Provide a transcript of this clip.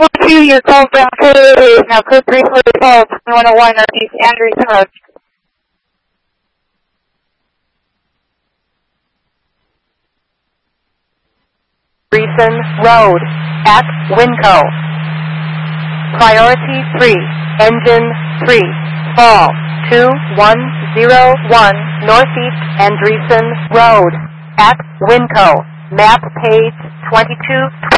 4-2, your call from Toyota is now code 340 2101 Northeast Anderson Road. Anderson Road at Winco. Priority 3, engine 3, fall 2101 Northeast Andreessen Road at Winco. Map page 22.